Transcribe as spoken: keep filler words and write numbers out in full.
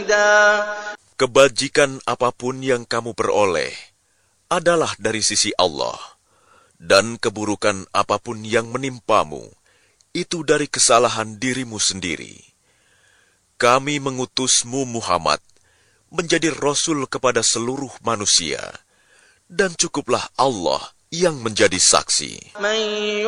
Kebajikan apapun yang kamu peroleh adalah dari sisi Allah, dan keburukan apapun yang menimpamu itu dari kesalahan dirimu sendiri. Kami mengutusmu Muhammad menjadi Rasul kepada seluruh manusia, dan cukuplah Allah yang menjadi saksi.